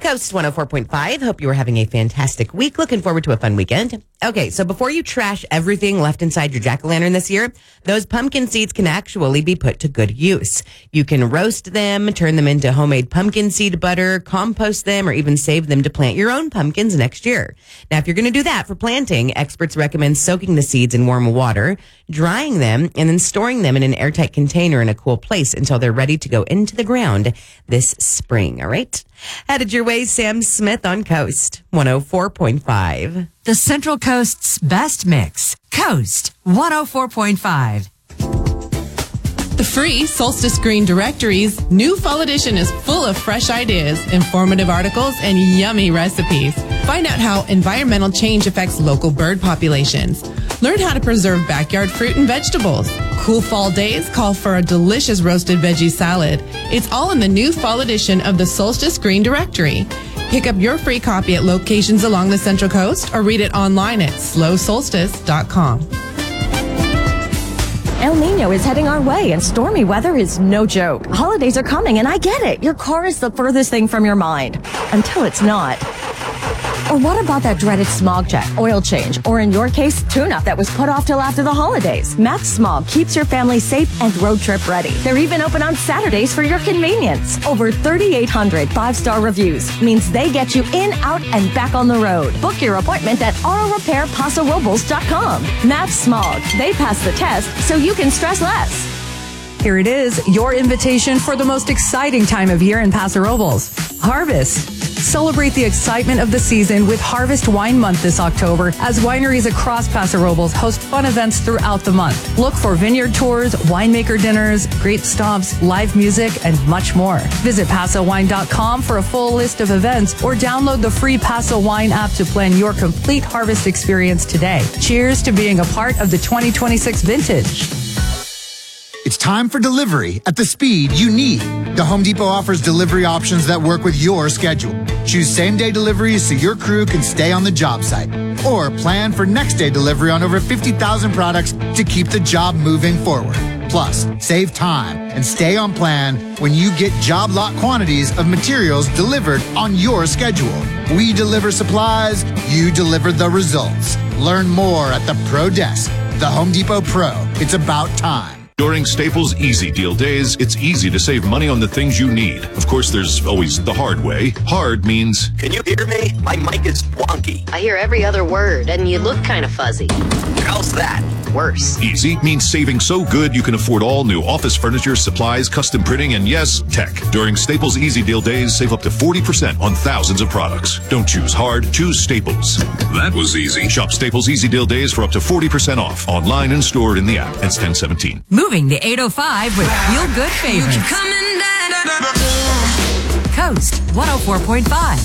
Coast 104.5. Hope you are having a fantastic week. Looking forward to a fun weekend. Okay, so before you trash everything left inside your jack-o'-lantern this year, those pumpkin seeds can actually be put to good use. You can roast them, turn them into homemade pumpkin seed butter, compost them, or even save them to plant your own pumpkins next year. Now, if you're going to do that for planting, experts recommend soaking the seeds in warm water, drying them, and then storing them in an airtight container in a cool place until they're ready to go into the ground this spring, all right? Headed your way, Sam Smith on Coast 104.5. The Central Coast's best mix. Coast 104.5. The free Solstice Green Directory's new fall edition is full of fresh ideas, informative articles, and yummy recipes. Find out how environmental change affects local bird populations. Learn how to preserve backyard fruit and vegetables. Cool fall days call for a delicious roasted veggie salad. It's all in the new fall edition of the Solstice Green Directory. Pick up your free copy at locations along the Central Coast or read it online at slowsolstice.com. El Nino is heading our way, and stormy weather is no joke. Holidays are coming, and I get it. Your car is the furthest thing from your mind. Until it's not. Or what about that dreaded smog check, oil change, or in your case, tune-up that was put off till after the holidays? Max Smog keeps your family safe and road trip ready. They're even open on Saturdays for your convenience. Over 3,800 5-star reviews means they get you in, out, and back on the road. Book your appointment at autorepairpasorobles.com. Max Smog. They pass the test so you can stress less. Here it is, your invitation for the most exciting time of year in Paso Robles. Harvest. Celebrate the excitement of the season with Harvest Wine Month this October as wineries across Paso Robles host fun events throughout the month. Look for vineyard tours, winemaker dinners, grape stops, live music, and much more. Visit PasoWine.com for a full list of events or download the free Paso Wine app to plan your complete harvest experience today. Cheers to being a part of the 2026 vintage. It's time for delivery at the speed you need. The Home Depot offers delivery options that work with your schedule. Choose same-day deliveries so your crew can stay on the job site. Or plan for next-day delivery on over 50,000 products to keep the job moving forward. Plus, save time and stay on plan when you get job lot quantities of materials delivered on your schedule. We deliver supplies, you deliver the results. Learn more at the Pro Desk. The Home Depot Pro. It's about time. During Staples Easy Deal Days, it's easy to save money on the things you need. Of course, there's always the hard way. Hard means... Can you hear me? My mic is wonky. I hear every other word, and you look kind of fuzzy. How's that? Worse. Easy means saving so good you can afford all new office furniture, supplies, custom printing, and yes, tech. During Staples Easy Deal Days, save up to 40% on thousands of products. Don't choose hard, choose Staples. That was easy. Shop Staples Easy Deal Days for up to 40% off. Online and stored in the app. It's 10/17. Moving to 805 with Feel Good Favorites. Coast 104.5.